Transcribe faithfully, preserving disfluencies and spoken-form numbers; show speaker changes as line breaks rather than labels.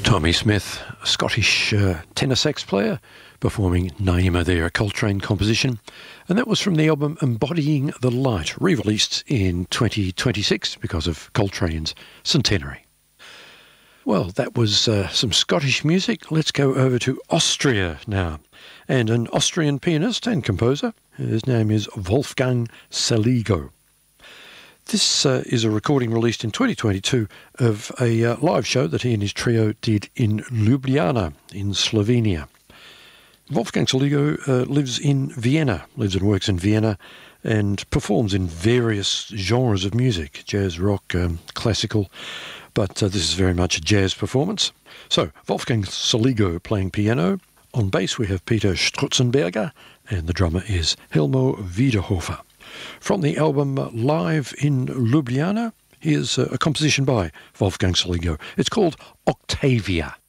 Tommy Smith, a Scottish uh, tenor sax player, performing Naima there, a Coltrane composition. And that was from the album Embodying the Light, re-released in twenty twenty-six because of Coltrane's centenary. Well, that was uh, some Scottish music. Let's go over to Austria now. And an Austrian pianist and composer. His name is Wolfgang Saligo. This uh, is a recording released in twenty twenty-two of a uh, live show that he and his trio did in Ljubljana in Slovenia. Wolfgang Saligo uh, lives in Vienna, lives and works in Vienna, and performs in various genres of music, jazz, rock, um, classical, but uh, this is very much a jazz performance. So, Wolfgang Saligo playing piano. On bass we have Peter Strutzenberger, and the drummer is Helmo Wiederhofer. From the album Live in Ljubljana, here's a composition by Wolfgang Saligo. It's called Octavia.